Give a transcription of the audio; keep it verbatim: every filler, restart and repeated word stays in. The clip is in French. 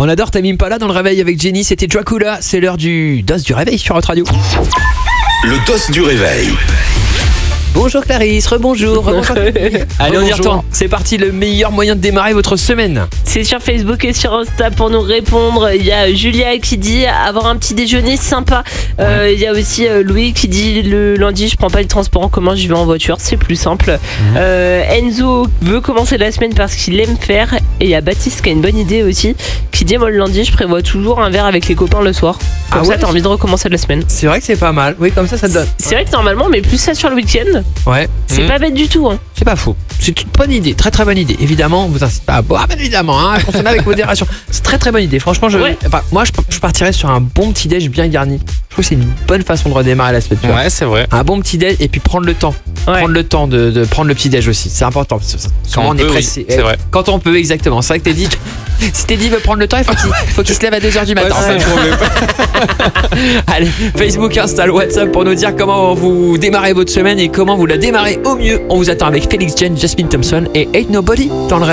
On adore Tame Impala dans le réveil avec Jenny, c'était Dracula, c'est l'heure du dos du réveil sur votre radio. Le dos du réveil. Bonjour Clarisse, rebonjour. rebonjour. Allez, on y retourne. C'est parti, le meilleur moyen de démarrer votre semaine. C'est sur Facebook et sur Insta pour nous répondre. Il y a Julia qui dit avoir un petit déjeuner sympa. Euh, il y a aussi euh, Louis qui dit le lundi je prends pas les transports en commun, j'y vais en voiture, c'est plus simple. Mmh. Euh, Enzo veut commencer la semaine parce qu'il aime faire. Et il y a Baptiste qui a une bonne idée aussi, qui dit moi le lundi je prévois toujours un verre avec les copains le soir. Comme ah ça ouais, t'as envie de recommencer la semaine. C'est vrai que c'est pas mal. Oui, comme ça ça te donne. C'est vrai que normalement on met plus ça sur le week-end. Ouais. C'est mmh. pas bête du tout. Hein. C'est pas faux. C'est une bonne idée, très très bonne idée. Évidemment, on vous incite pas à boire, bien évidemment, hein, consommer avec modération. C'est très très bonne idée. Franchement, je, ouais. enfin, moi je, je partirais sur un bon petit déj bien garni. Je trouve que c'est une bonne façon de redémarrer la semaine. Ouais, c'est vrai. Un bon petit déj et puis prendre le temps. Ouais. Prendre le temps de, de prendre le petit déj aussi. C'est important. Souvent on, on est peut, pressé. Oui, c'est vrai. Quand on peut, exactement. C'est vrai que t'es dit. Si t'es dit veut prendre le temps, il faut qu'il, faut qu'il se lève à deux heures du matin. Ouais, c'est ouais. Allez, Facebook, Insta, WhatsApp pour nous dire comment vous démarrez votre semaine et comment vous la démarrez au mieux. On vous attend avec Félix Jen, Jasmine Thompson et Ain't Nobody dans le réveil.